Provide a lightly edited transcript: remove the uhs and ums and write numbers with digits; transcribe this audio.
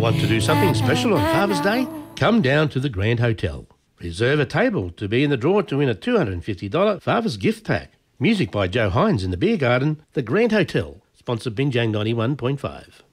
Want to do something special on Father's Day? Come down to the Grand Hotel. Reserve a table to be in the draw to win a $250 Father's gift pack. Music by Joe Hines in the Beer Garden, the Grand Hotel. Sponsor Binjang 91.5.